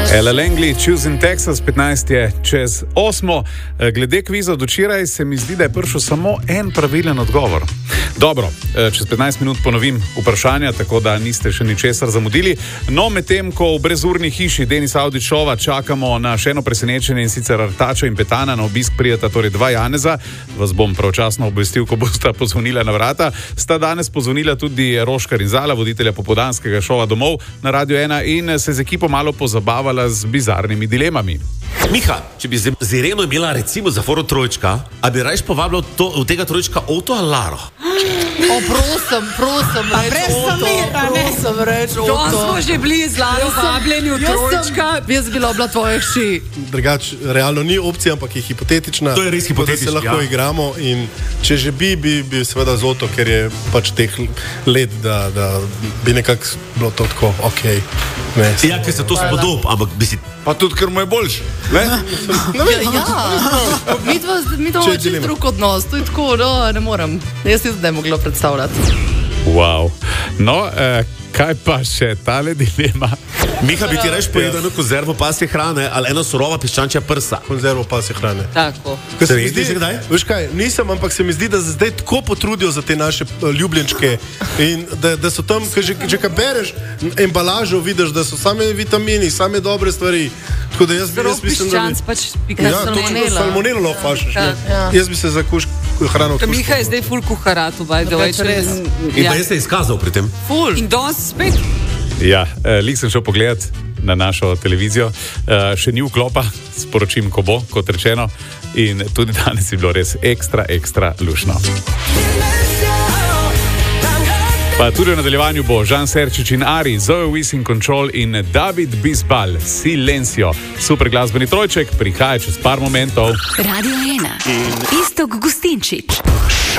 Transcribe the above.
Ella Langley, Choosing Texas, 15 je čez 8. Glede kviza od včeraj se mi zdi, da je prišel samo en pravilen odgovor. Dobro, čez 15 minut ponovim vprašanja, tako da niste še ničesar zamudili. No, medtem, ko v brezurni hiši Denis Avdićova čakamo na še eno presenečenje, in sicer Artačo in Petana na obisk prijeta, torej dva Janeza, vas bom pravčasno obvestil, ko bosta pozvonila na vrata. Sta danes pozvonila tudi Roškar in Zala, voditelja popoldanskega šova Domov na Radio 1, in se z ekipo malo pozabavala z bizarnimi dilemami. Miha, če bi z Ireno imela recimo za foro trojčka, a bi rajš povabila v tega trojčka Oto ali Laro? O, prosim, reč Oto. To smo že bili z Laro vabljeni v trojčka. Jaz bila tvoja hči. Drugač, realno ni opcija, ampak je hipotetična. To je res hipotetično, da se lahko igramo in če že bi seveda z Oto, ker je pač teh let, da bi nekako bilo to tako, okej. Ja, ker se to spodob, ampak bi si... Pa tudi, ker mu je boljš. Mi to čist drug odnos, to je tako, ne morem. Jaz si ne mogla predstavljati. Wow. No, kaj pa še tale dilema? Miha, bi ti reš pojedel eno konzervo pasje hrane ali eno surova piščančja prsa? Konzervo pasje hrane. Tako. Se mi zdi, veš kaj, nisem, ampak se mi zdi, da se zdaj tako potrudijo za te naše ljubljenčke in da so tam, že kad bereš embalažo, vidiš, da so same vitamini, same dobre stvari. Tako da jaz mislim, da bi... pač pika salmonela. Salmonelo lahko fašiš. Jaz bi se za hrano kuško. Miha je zdaj ful kuharatu, by the way. In pa jaz se je izkazal pri tem. Ful. In danes spet. Ja, lik sem šel pogledat na našo televizijo, še ni vklopa, sporočim, ko bo, kot rečeno, in tudi danes je bilo res ekstra lušno. Pa tudi v nadaljevanju bo Žan Serčič in Ari, Zoe Wiss in Control in David Bisbal, Silencio. Super glasbeni trojček prihaja čez par momentov. Radio 1. Iztok Gustinčič.